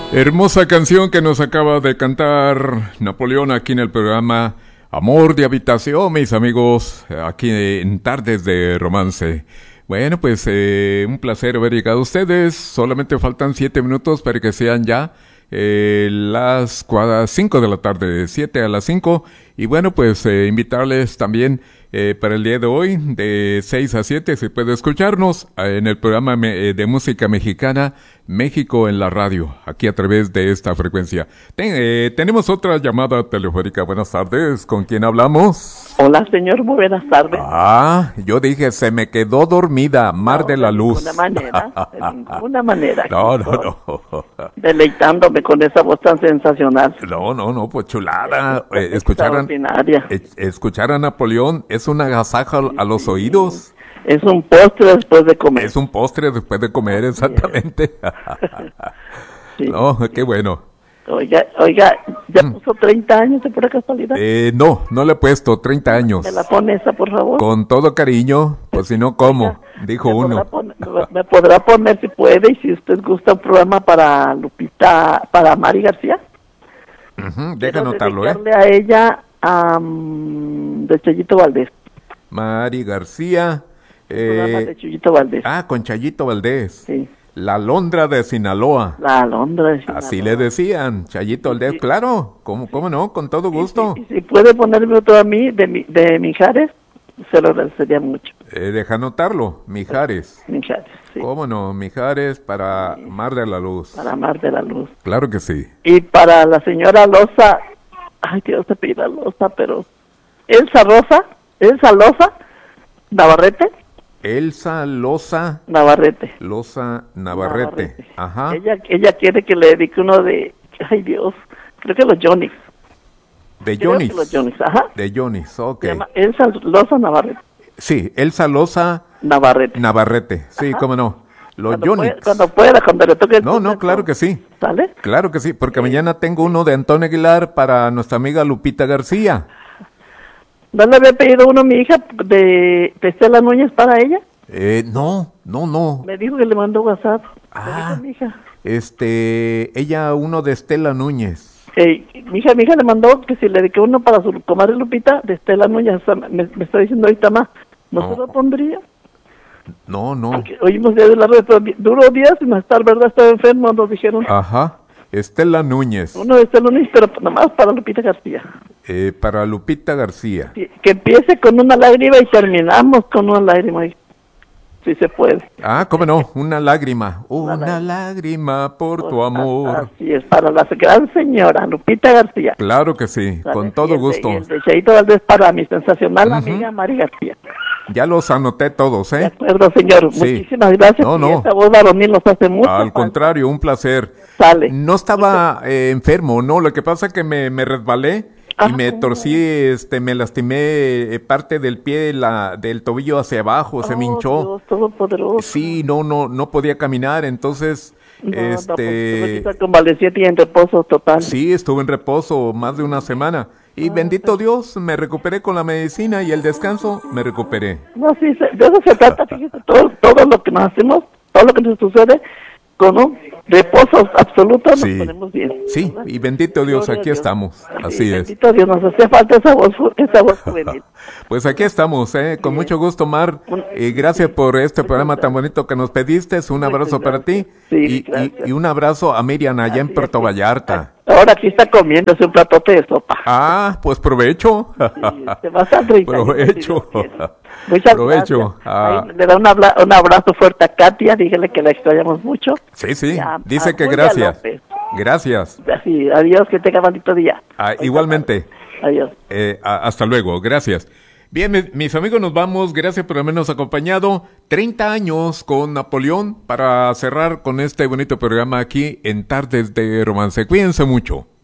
Hermosa canción que nos acaba de cantar Napoleón aquí en el programa Amor de Habitación, mis amigos, aquí en Tardes de Romance. Bueno, pues un placer haber llegado a ustedes. Solamente faltan 7 minutos para que sean ya las 5 de la tarde, de 7 a las 5. Y bueno, pues invitarles también para el día de hoy, de 6 a 7, se puede escucharnos en el programa de música mexicana, México en la radio, aquí a través de esta frecuencia. Tenemos otra llamada telefónica. Buenas tardes, ¿con quién hablamos? Hola, señor, muy buenas tardes. Yo dije, se me quedó dormida, Mar de la Luz. De ninguna manera. No. Deleitándome con esa voz tan sensacional. No, pues chulada. Escuchar a Napoleón es un agasajo a los oídos. Es un postre después de comer. Es un postre después de comer, exactamente. Sí. No, qué bueno. Oiga, ¿ya puso 30 años de pura casualidad? No le he puesto 30 años. ¿Me la pone esa, por favor? Con todo cariño, pues si no, ¿cómo? Dijo uno. ¿Me podrá poner si puede y si usted gusta un programa para Lupita, para Mari García? Deja anotarlo, a ella de Chayito Valdés. Mari García. Programa de Chayito Valdés. Con Chayito Valdés. Sí. La Alondra de Sinaloa. La Alondra de Sinaloa. Así le decían, Chayito Valdés, sí. Claro, ¿cómo no? Con todo gusto. Y si puede ponerme otro a mí, de Mijares, se lo agradecería mucho. Deja anotarlo, Mijares. Mijares, sí. ¿Cómo no? Mijares para Mar de la Luz. Para Mar de la Luz. Claro que sí. Y para la señora Loza, ay Dios, te pida Loza, pero... Elsa Loza, Navarrete. Elsa Loza Navarrete. Ajá. Ella quiere que le dedique uno de, ay Dios, creo que los Johnny's. De Johnny's. Los Johnny's, ajá. De Johnny's, ok. Se llama Elsa Loza Navarrete. Sí, Elsa Loza Navarrete. Sí, cómo no. Los Johnny's. Cuando le toque. No, claro que sí. ¿Sale? Claro que sí, porque mañana tengo uno de Antonio Aguilar para nuestra amiga Lupita García. ¿No le había pedido uno a mi hija de Estela Núñez para ella? No. Me dijo que le mandó WhatsApp. Mi hija. Ella uno de Estela Núñez. Mi hija le mandó que si le dediqué uno para su comadre Lupita de Estela Núñez. Me está diciendo ahorita más. ¿No se lo pondría? No. Porque oímos de la red, pero duró días y más tarde, ¿verdad? Estaba enfermo, nos dijeron. Ajá. Estela Núñez. Uno de Estela Núñez, pero nada más para Lupita García. Para Lupita García. Sí, que empiece con una lágrima y terminamos con una lágrima. Si se puede. ¿Cómo no? Una lágrima. Una lágrima por tu amor. Así es, para la gran señora Lupita García. Claro que sí, con todo gusto. Y el de Chayito Valdés para mi sensacional amiga Mari García. Ya los anoté todos, De acuerdo, señor. Sí. Muchísimas gracias. No. Esta voz varonil nos hace mucho. Al contrario, un placer. Sale. No estaba enfermo, no. Lo que pasa es que me resbalé y me torcí, me lastimé parte del pie, del tobillo hacia abajo, se me hinchó. Dios todopoderoso. Sí, no podía caminar, entonces... pues, convaleciente y en reposo total. Sí, estuve en reposo más de una semana. Y bendito Dios, me recuperé con la medicina y el descanso, me recuperé. No, sí, de eso se trata, fíjese, todo lo que nos hacemos, todo lo que nos sucede, con un reposo absoluto nos ponemos bien. Sí, ¿verdad? Y bendito Dios, aquí estamos, así es. Bendito Dios, nos hacía falta esa voz juvenil. Pues aquí estamos, con mucho gusto, Mar, y gracias por este programa tan bonito que nos pediste, un abrazo para ti, y un abrazo a Miriam allá en Puerto Vallarta. Ahora aquí está comiéndose un platote de sopa. Pues provecho. Te vas a reír. Provecho. Muchas gracias. Le da un abrazo fuerte a Katia, dígale que la extrañamos mucho. Sí, dice que gracias. López. Gracias. Sí, adiós, que tenga bonito día. Igualmente. Adiós. Hasta luego, gracias. Bien, mis amigos, nos vamos. Gracias por habernos acompañado. 30 años con Napoleón para cerrar con este bonito programa aquí en Tardes de Romance. Cuídense mucho.